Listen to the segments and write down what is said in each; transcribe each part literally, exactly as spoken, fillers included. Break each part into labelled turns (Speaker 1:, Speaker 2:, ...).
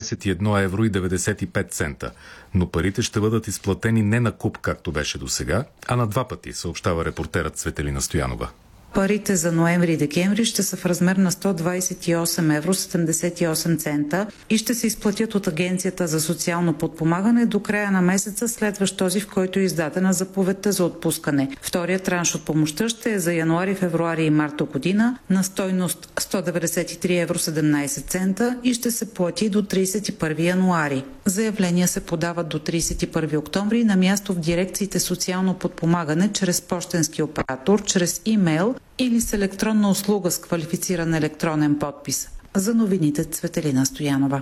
Speaker 1: двадесет и едно евро и деветдесет и пет цента. Но парите ще бъдат изплатени не на куп, както беше досега, а на два пъти, съобщава репортерът Цветелина Стоянова.
Speaker 2: Парите за ноември и декември ще са в размер на сто двадесет и осем евро седемдесет и осем цента и ще се изплатят от Агенцията за социално подпомагане до края на месеца, следващ този, в който е издадена заповедта за отпускане. Вторият транш от помощта ще е за януари, февруари и март до година на стойност сто деветдесет и три евро седемнадесет цента и ще се плати до тридесет и първи януари. Заявления се подават до тридесет и първи октомври на място в дирекциите социално подпомагане чрез пощенски оператор, чрез имейл или с електронна услуга с квалифициран електронен подпис. За новините Цветелина Стоянова.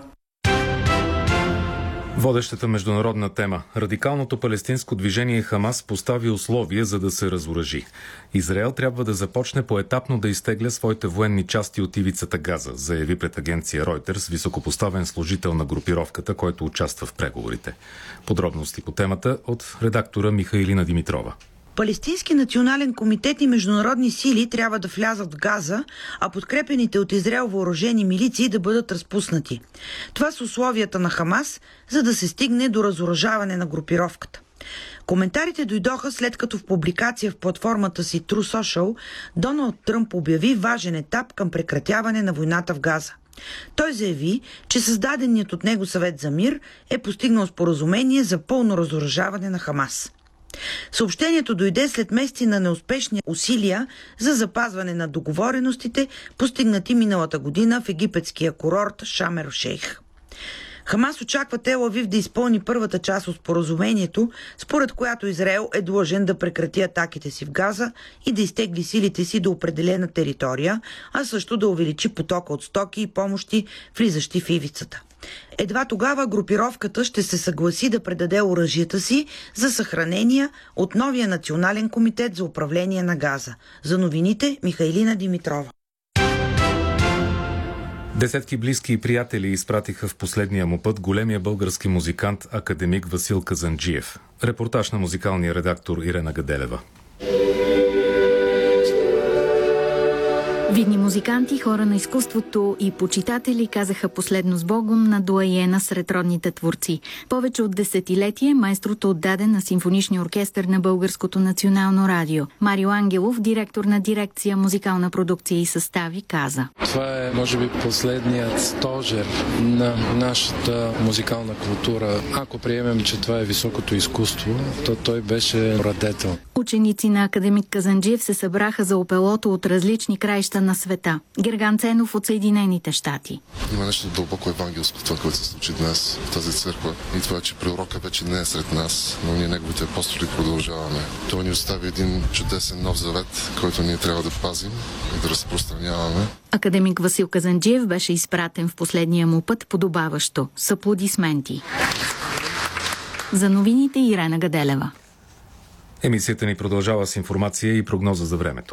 Speaker 1: Водещата международна тема. Радикалното палестинско движение Хамас постави условия, за да се разоръжи. Израел трябва да започне поетапно да изтегля своите военни части от ивицата Газа, заяви пред агенция Reuters високопоставен служител на групировката, който участва в преговорите. Подробности по темата от редактора Михаилина Димитрова.
Speaker 3: Палестински национален комитет и международни сили трябва да влязат в Газа, а подкрепените от Израел въоръжени милиции да бъдат разпуснати. Това са условията на Хамас, за да се стигне до разоръжаване на групировката. Коментарите дойдоха след като в публикация в платформата си True Social Доналд Тръмп обяви важен етап към прекратяване на войната в Газа. Той заяви, че създаденият от него съвет за мир е постигнал споразумение за пълно разоръжаване на Хамас. Съобщението дойде след месеци на неуспешни усилия за запазване на договореностите, постигнати миналата година в египетския курорт Шарм ел Шейх. Хамас очаква Тел Авив да изпълни първата част от споразумението, според която Израел е длъжен да прекрати атаките си в Газа и да изтегли силите си до определена територия, а също да увеличи потока от стоки и помощи, влизащи в ивицата. Едва тогава групировката ще се съгласи да предаде оръжията си за съхранение от новия национален комитет за управление на Газа. За новините Михаилина Димитрова.
Speaker 1: Десетки близки и приятели изпратиха в последния му път големия български музикант академик Васил Казанджиев. Репортаж на музикалния редактор Ирена Гаделева.
Speaker 4: Видни музиканти, хора на изкуството и почитатели казаха последно с Богом на дуаена сред родните творци. Повече от десетилетие майстрото отдаде на симфоничния оркестър на Българското национално радио. Марио Ангелов, директор на дирекция музикална продукция и състави, каза:
Speaker 5: Това е, може би, последният стожер на нашата музикална култура. Ако приемем, че това е високото изкуство, то той беше радетел.
Speaker 4: Ученици на академик Казанджиев се събраха за опелото от различни краища на света. Герган Ценов от Съединените щати.
Speaker 6: Има нещо дълбоко евангелско в това, което се случи днес в тази църква. И това, че пророка вече не е сред нас, но ние неговите апостоли продължаваме. Той ни остави един чудесен нов завет, който ние трябва да пазим и да разпространяваме.
Speaker 4: Академик Васил Казанджиев беше изпратен в последния му път подобаващо, с аплодисменти. За новините Ирена Гаделева.
Speaker 1: Емисията ни продължава с информация и прогноза за времето.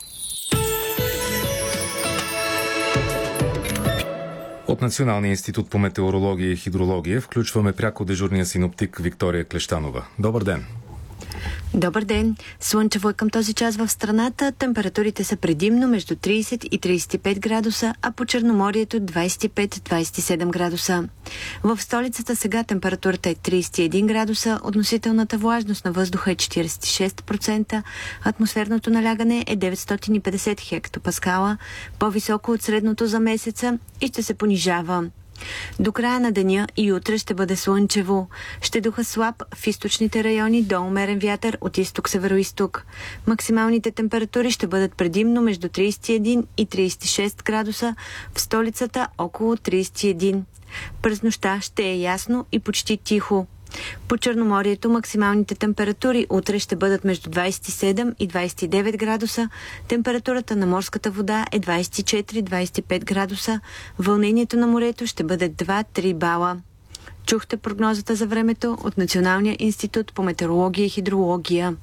Speaker 1: От Националния институт по метеорология и хидрология включваме пряко дежурния синоптик Виктория Клещанова. Добър ден!
Speaker 7: Добър ден! Слънчево е към този час в страната. Температурите са предимно между тридесет и тридесет и пет градуса, а по Черноморието двадесет и пет до двадесет и седем градуса. В столицата сега температурата е тридесет и един градуса, относителната влажност на въздуха е четиридесет и шест процента, атмосферното налягане е деветстотин и петдесет хектопаскала, по-високо от средното за месеца и ще се понижава. До края на деня и утре ще бъде слънчево. Ще духа слаб в източните райони до умерен вятър от изток-североизток. Максималните температури ще бъдат предимно между тридесет и един и тридесет и шест градуса, в столицата около тридесет и един. През нощта ще е ясно и почти тихо. По Черноморието максималните температури утре ще бъдат между двадесет и седем и двадесет и девет градуса, температурата на морската вода е двадесет и четири до двадесет и пет градуса, вълнението на морето ще бъде два до три бала. Чухте прогнозата за времето от Националния институт по метеорология и хидрология.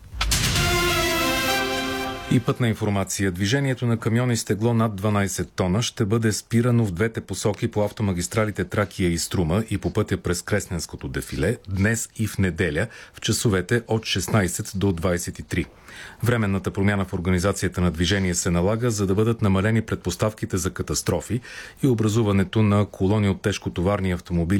Speaker 1: И пътна информация. Движението на камиони с тегло над дванадесет тона ще бъде спирано в двете посоки по автомагистралите Тракия и Струма и по пътя през Кресненското дефиле днес и в неделя в часовете от шестнадесет до двадесет и три. Временната промяна в организацията на движение се налага, за да бъдат намалени предпоставките за катастрофи и образуването на колони от тежкотоварни автомобили